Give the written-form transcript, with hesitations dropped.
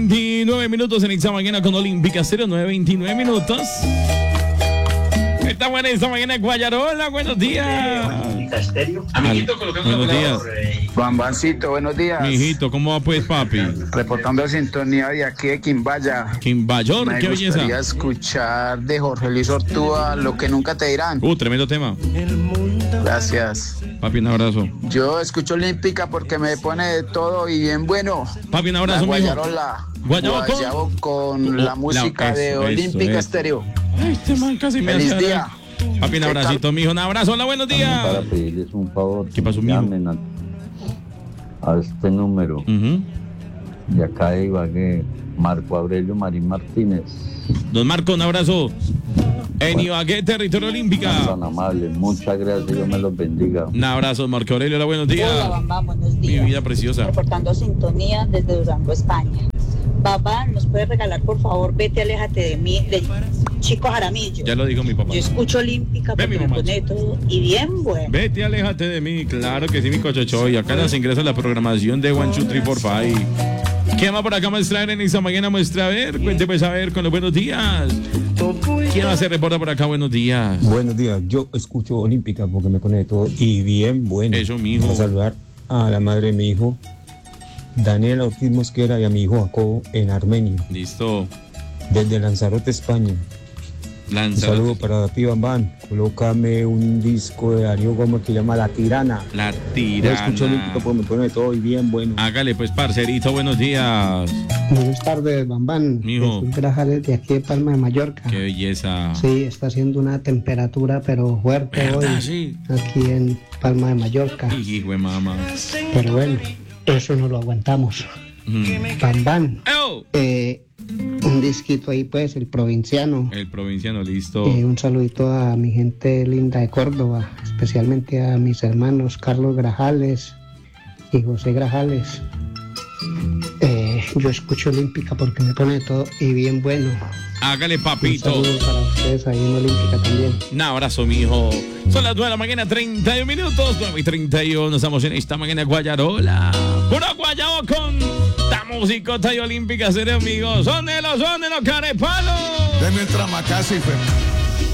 29 minutos en esta mañana con Olímpica 0929 minutos. Estamos en esta mañana en Guayarola. Buenos días. Amiguito, colocando buenos días. Bambancito, buenos días. Mijito, ¿cómo va pues, papi? Reportando sintonía de aquí de Quimbaya. Quimbayor, qué Me belleza. gustaría escuchar de Jorge Luis Ortúa Lo que nunca te dirán. Tremendo tema. Gracias. Papi, un abrazo. Yo escucho Olímpica porque me pone de todo y bien bueno. Papi, un abrazo, La mijo. Guayarola. Guayabo con la música de eso, Olímpica eso. Estéreo. Ay, este man casi me Feliz hace día. Papi, un abracito, mijo. Un abrazo. Hola, buenos días. Para pedirles un favor. ¿Qué pasó, mijo? Llamen a este número. Ujú. De acá de Ibagué, Marco Aurelio Marín Martínez. Don Marco, un abrazo. En Ibagué, territorio olímpica. Tan amable, muchas gracias, Dios me los bendiga. Un abrazo, Marco Aurelio. Hola, buenos días. Hola, Bambán, buenos Mi días. vida preciosa. Reportando sintonía desde Durango, España. Bambán, ¿nos puedes regalar, por favor, Vete, aléjate de mí, de Chico Jaramillo? Ya lo dijo mi papá. Yo escucho Olímpica Ve, porque mi me mamá. pone de todo y bien bueno. Vete, aléjate de mí. Claro que sí, mi cochocho. Y acá nos ingresa la programación de 1, 2, 3, 4, 5. ¿Quién va por acá a mostrar en esta mañana? Muestra a ver. Cuente pues a ver con los buenos días. ¿Quién va a hacer reporta por acá? Buenos días. Buenos días, yo escucho Olímpica porque me pone de todo y bien bueno. Eso, mijo. Quiero saludar a la madre de mi hijo, Daniela Ortiz Mosquera, y a mi hijo Jacobo en Armenia, Listo. desde Lanzarote, España. Un Lanzarote. saludo para ti, Bambán. Colócame un disco de Darío Gómez que llama La Tirana. La Yo escucho Olímpica tirana. porque me pone de todo y bien bueno. Hágale pues, parcerito. Buenos días. Buenas tardes, Bambán. Mijo. Jesús Grajales de aquí de Palma de Mallorca. Qué belleza. Sí, está haciendo una temperatura pero fuerte ¿Verdad? hoy Sí. aquí en Palma de Mallorca. Hijo de mamá. Pero bueno, eso no lo aguantamos. Bambán, ¡Oh! un disquito ahí pues, el provinciano. El provinciano, listo. Un saludito a mi gente linda de Córdoba, especialmente a mis hermanos Carlos Grajales y José Grajales. Yo escucho Olímpica porque me pone de todo y bien bueno. Hágale, Un papito. saludo para ustedes ahí en Olímpica también. Un abrazo, mijo. Son las 9 de la mañana, 31 minutos. 9:31. Estamos en esta mañana Guayarola. Puro Guayabo con la musicota y Olímpica, seres amigos. Son de los carepalos. De nuestra macasa y fe.